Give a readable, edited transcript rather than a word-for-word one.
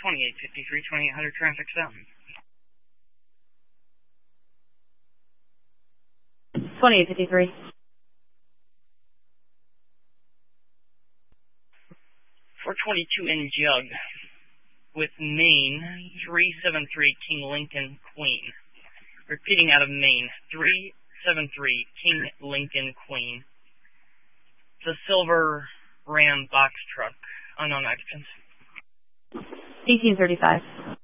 2853, 2800 traffic stop. 2853. 422 in Jug with Maine 373 King Lincoln Queen. Repeating out of Maine 373 King Lincoln Queen. It's a silver Ram box truck, unknown occupants. 1835.